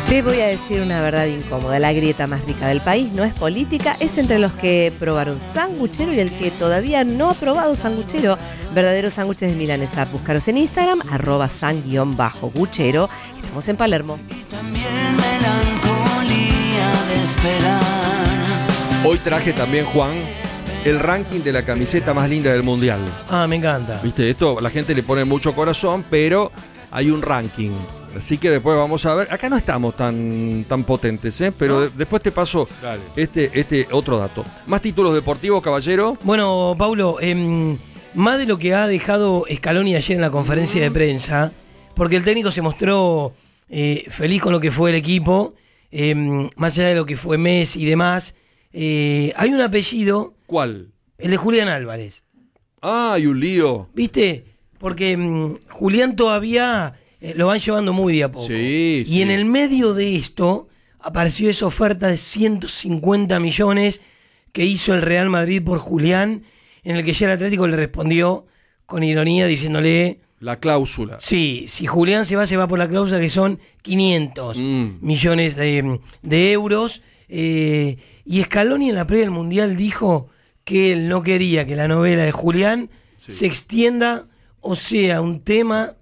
Te voy a decir una verdad incómoda. La grieta más rica del país no es política, es entre los que probaron sanguchero y el que todavía no ha probado sanguchero. Verdaderos sándwiches de milanesa. Búscaros en Instagram, @san_buchero. Estamos en Palermo. También melancolía de esperar. Hoy traje también, Juan, el ranking de la camiseta más linda del mundial. Ah, me encanta. Viste, esto la gente le pone mucho corazón, pero hay un ranking. Así que después vamos a ver. Acá no estamos tan potentes, pero ¿no? Después te paso este otro dato. Más títulos deportivos, caballero. Bueno, Paulo, más de lo que ha dejado Scaloni ayer en la conferencia de prensa, porque el técnico se mostró feliz con lo que fue el equipo, más allá de lo que fue Messi y demás. Hay un apellido. ¿Cuál? El de Julián Álvarez. Ah, hay un lío. ¿Viste? Porque Julián todavía lo van llevando muy de a poco. Sí, y en el medio de esto apareció esa oferta de 150 millones que hizo el Real Madrid por Julián, en el que ya el Atlético le respondió con ironía diciéndole... La cláusula. Sí, si Julián se va por la cláusula, que son 500 millones de euros. Y Scaloni en la previa del Mundial dijo que él no quería que la novela de Julián se extienda o sea un tema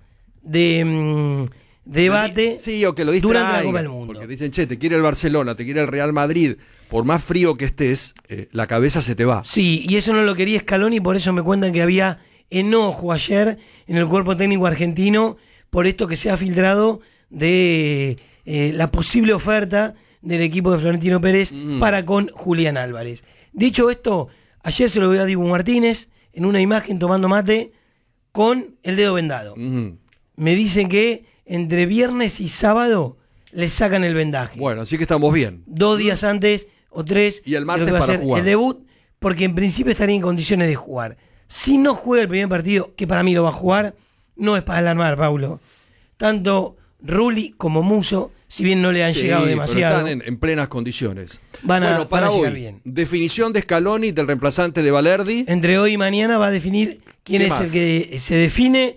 de debate o que lo distraiga, durante la Copa del Mundo. Porque dicen, che, te quiere el Barcelona, te quiere el Real Madrid, por más frío que estés, la cabeza se te va. Sí, y eso no lo quería Scaloni, por eso me cuentan que había enojo ayer en el cuerpo técnico argentino por esto que se ha filtrado de la posible oferta del equipo de Florentino Pérez para con Julián Álvarez. Dicho esto, ayer se lo veo a Dibu Martínez en una imagen tomando mate con el dedo vendado. Me dicen que entre viernes y sábado le sacan el vendaje. Bueno, así que estamos bien. 2 días antes o 3 y el martes de lo que va para a ser jugar. El debut, porque en principio estaría en condiciones de jugar. Si no juega el primer partido, que para mí lo va a jugar, no es para alarmar, Paulo. Tanto Rulli como Musso, si bien no le han llegado demasiado, pero están en plenas condiciones. Van a llegar hoy, bien. Definición de Scaloni del reemplazante de Valerdi. Entre hoy y mañana va a definir quién es el que se define,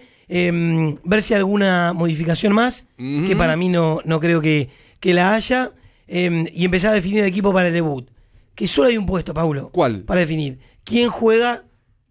ver si hay alguna modificación más, que para mí no creo que la haya, y empezar a definir el equipo para el debut. Que solo hay un puesto, Paulo. ¿Cuál? Para definir quién juega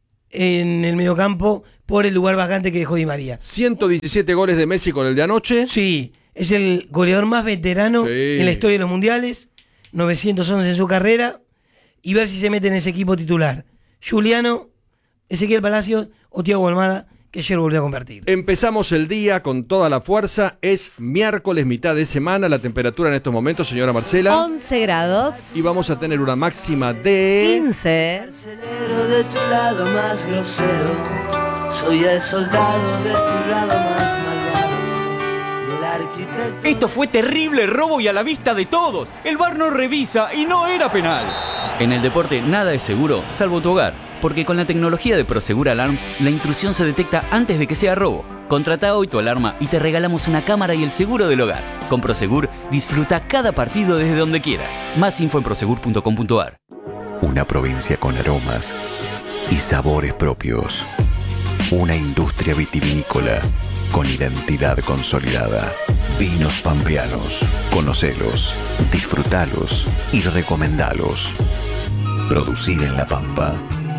en el mediocampo por el lugar vacante que dejó Di María. 117 goles de Messi con el de anoche. Sí, es el goleador más veterano en la historia de los mundiales, 911 en su carrera, y ver si se mete en ese equipo titular. Juliano, Ezequiel Palacios o Thiago Almada, que ayer volvió a convertir. Empezamos el día con toda la fuerza. Es miércoles, mitad de semana. La temperatura en estos momentos, señora Marcela, 11 grados. Y vamos a tener una máxima de 15. Carcelero de tu lado más grosero, soy el soldado de tu lado más malvado. Y el arquitecto... Esto fue terrible robo y a la vista de todos. El VAR no revisa y no era penal. En el deporte nada es seguro, salvo tu hogar. Porque con la tecnología de Prosegur Alarms, la intrusión se detecta antes de que sea robo. Contrata hoy tu alarma y te regalamos una cámara y el seguro del hogar. Con Prosegur, disfruta cada partido desde donde quieras. Más info en prosegur.com.ar. Una provincia con aromas y sabores propios. Una industria vitivinícola con identidad consolidada. Vinos pampeanos. Conocelos, disfrutalos y recomendalos. Producir en La Pampa.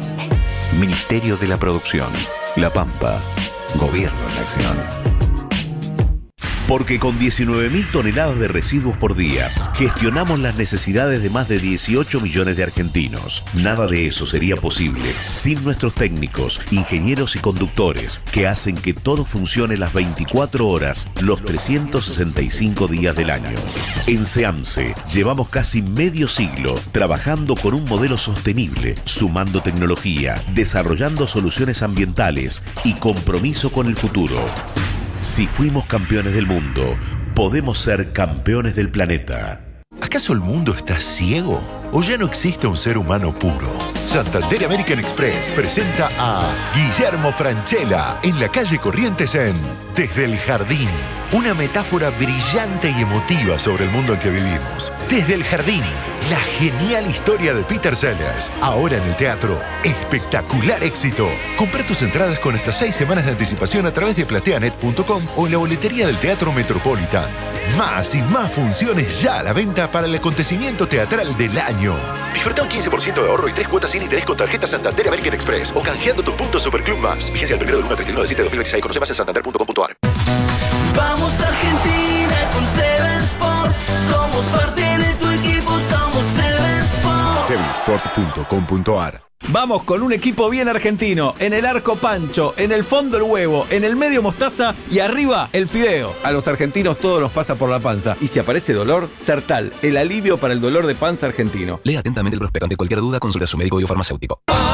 Ministerio de la Producción. La Pampa. Gobierno en acción. Porque con 19.000 toneladas de residuos por día, gestionamos las necesidades de más de 18 millones de argentinos. Nada de eso sería posible sin nuestros técnicos, ingenieros y conductores, que hacen que todo funcione las 24 horas, los 365 días del año. En SEAMSE llevamos casi medio siglo trabajando con un modelo sostenible, sumando tecnología, desarrollando soluciones ambientales y compromiso con el futuro. Si fuimos campeones del mundo, podemos ser campeones del planeta. ¿Acaso el mundo está ciego? ¿O ya no existe un ser humano puro? Santander American Express presenta a Guillermo Francella en la calle Corrientes en Desde el Jardín. Una metáfora brillante y emotiva sobre el mundo en que vivimos. Desde el Jardín, la genial historia de Peter Sellers. Ahora en el teatro. Espectacular éxito. Compra tus entradas con hasta 6 semanas de anticipación a través de plateanet.com o en la boletería del Teatro Metropolitan. Más y más funciones ya a la venta para el acontecimiento teatral del año. Disfruta un 15% de ahorro y 3 cuotas sin interés con tarjeta Santander American Express o canjeando tus puntos Superclub Más. Vigencia del 1 del 1 al 31 de 7 de 2026. Conoce más en santander.com.ar. Vamos Argentina con Seven Sport. Somos parte de tu equipo, somos Seven Sport. Sevensport.com.ar. Vamos con un equipo bien argentino. En el arco Pancho, en el fondo el huevo, en el medio mostaza y arriba el fideo. A los argentinos todo nos pasa por la panza. Y si aparece dolor, Sertal, el alivio para el dolor de panza argentino. Lea atentamente el prospecto. Ante cualquier duda, consulte a su médico o farmacéutico.